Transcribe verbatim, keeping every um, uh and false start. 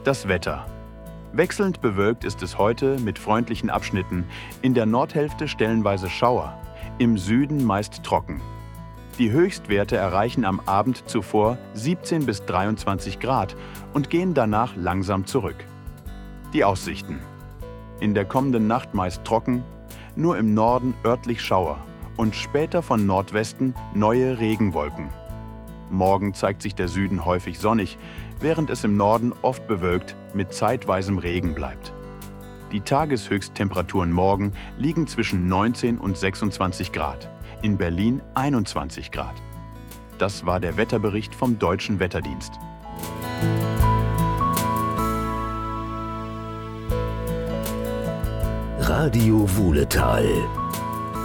Das Wetter. Wechselnd bewölkt ist es heute mit freundlichen Abschnitten, in der Nordhälfte stellenweise Schauer, im Süden meist trocken. Die Höchstwerte erreichen am Abend zuvor siebzehn bis dreiundzwanzig Grad und gehen danach langsam zurück. Die Aussichten. In der kommenden Nacht meist trocken, nur im Norden örtlich Schauer und später von Nordwesten neue Regenwolken. Morgen zeigt sich der Süden häufig sonnig, während es im Norden oft bewölkt mit zeitweisem Regen bleibt. Die Tageshöchsttemperaturen morgen liegen zwischen neunzehn und sechsundzwanzig Grad, in Berlin einundzwanzig Grad. Das war der Wetterbericht vom Deutschen Wetterdienst. Radio Wuhletal.